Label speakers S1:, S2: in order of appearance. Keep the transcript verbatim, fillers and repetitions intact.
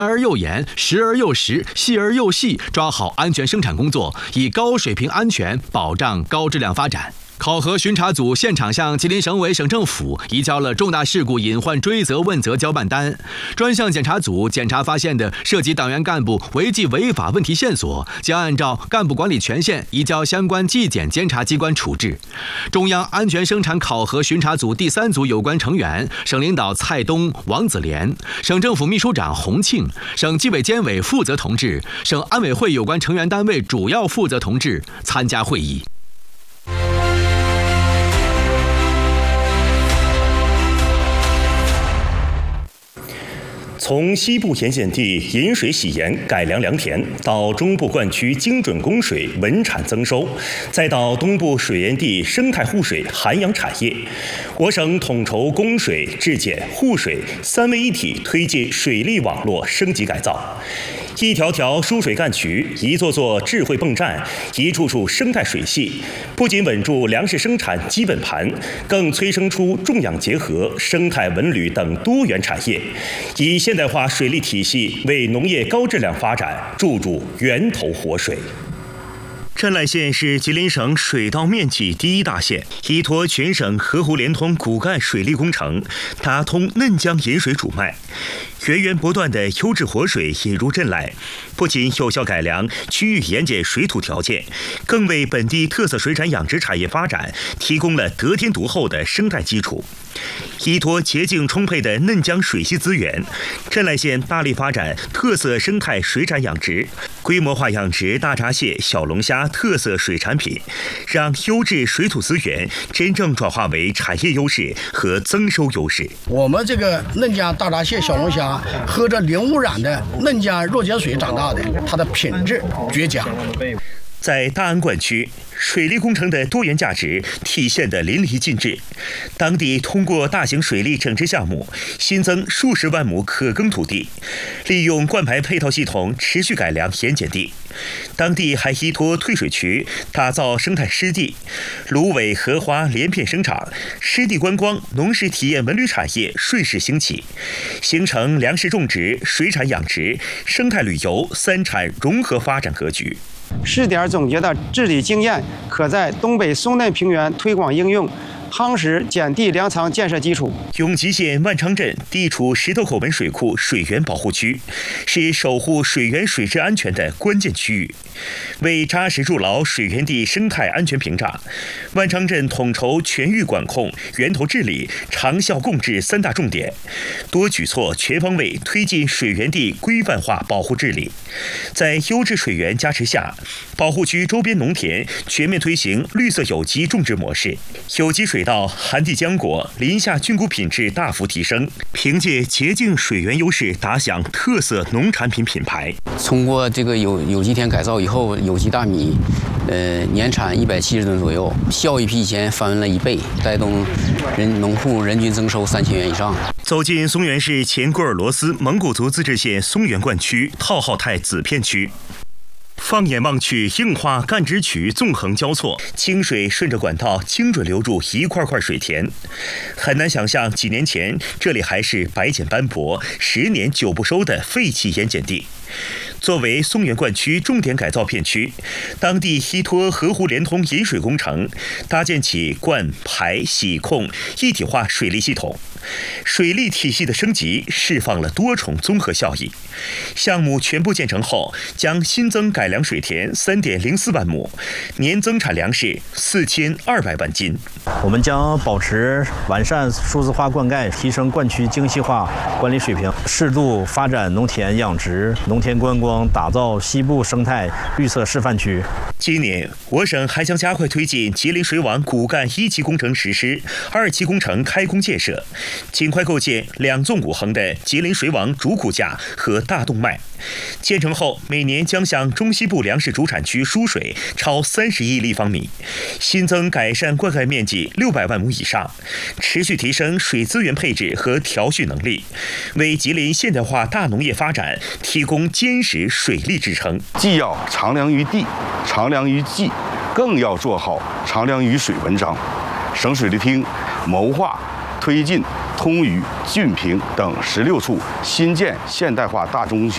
S1: 而又严，实而又实，细而又细，抓好安全生产工作，以高水平安全保障高质量发展。考核巡查组现场向吉林省委省政府移交了重大事故隐患追责问责交办单，专项检查组检查发现的涉及党员干部违纪违法问题线索，将按照干部管理权限移交相关纪检监察机关处置。中央安全生产考核巡查组第三组有关成员，省领导蔡东、王子廉，省政府秘书长洪庆，省纪委监委负责同志，省安委会有关成员单位主要负责同志参加会议。
S2: 从西部盐碱地引水洗盐改良良田，到中部灌区精准供水稳产增收，再到东部水源地生态护水涵养产业，我省统筹供水、质检、护水三位一体推进水利网络升级改造。一条条输水干渠，一座座智慧泵站，一处处生态水系，不仅稳住粮食生产基本盘，更催生出种养结合、生态文旅等多元产业，以现代化水利体系为农业高质量发展注入源头活水。郴崃县是吉林省水稻面积第一大县，依托全省河湖连通骨干水利工程，打通嫩江引水主脉，源源不断的优质活水引入镇来，不仅有效改良区域盐碱水土条件，更为本地特色水产养殖产业发展提供了得天独厚的生态基础。依托洁净充沛的嫩江水系资源，郴崃县大力发展特色生态水产养殖，规模化养殖大闸蟹、小龙虾特色水产品，让优质水土资源真正转化为产业优势和增收优势。
S3: 我们这个嫩江大闸蟹、小龙虾喝着零污染的嫩江弱碱水长大的，它的品质绝佳。
S2: 在大安灌区，水利工程的多元价值体现得淋漓尽致。当地通过大型水利整治项目，新增数十万亩可耕土地，利用灌排配套系统持续改良盐碱地。当地还依托退水渠打造生态湿地，芦苇、荷花连片生长，湿地观光、农事体验文旅产业顺势兴起，形成粮食种植、水产养殖、生态旅游三产融合发展格局。
S4: 试点总结的治理经验，可在东北松嫩平原推广应用，夯实碱地粮仓建设基础。
S2: 永吉县万昌镇地处石头口门水库水源保护区，是守护水源水质安全的关键区域。为扎实筑牢水源地生态安全屏障，万昌镇统筹全域管控、源头治理、长效共治三大重点，多举措全方位推进水源地规范化保护治理。在优质水源加持下，保护区周边农田全面推行绿色有机种植模式，有机水稻、寒地浆果、林下菌菇品质大幅提升，凭借洁净水源优势打响特色农产品品牌。
S5: 通过这个有有机田改造以后，有机大米，呃，年产一百七十吨左右，效益比以前翻了一倍，带动人农户人均增收三千元以上。
S2: 走进松原市前郭尔罗斯蒙古族自治县松原灌区套号泰子片区。放眼望去，硬化干支渠纵横交错，清水顺着管道精准流入一块块水田。很难想象几年前这里还是白碱斑驳、十年久不收的废弃盐碱地。作为松原灌区重点改造片区，当地依托河湖连通引水工程，搭建起灌排洗控一体化水利系统。水利体系的升级释放了多重综合效益。项目全部建成后，将新增改良水田三点零四万亩，年增产粮食四千二百万斤。
S6: 我们将保持完善数字化灌溉，提升灌区精细化管理水平，适度发展农田养殖、农田观光，打造西部生态绿色示范区。
S2: 今年，我省还将加快推进吉林水网骨干一期工程实施，二期工程开工建设，尽快构建两纵五横的吉林水网主骨架和大动脉。建成后，每年将向中西部粮食主产区输水超三十亿立方米，新增改善灌溉面积六百万亩以上，持续提升水资源配置和调蓄能力，为吉林现代化大农业发展提供坚实水利支撑。
S7: 既要长粮于地、长粮于技，更要做好长粮于水文章。省水利厅谋划推进通榆、峻平等十六处新建现代化大中学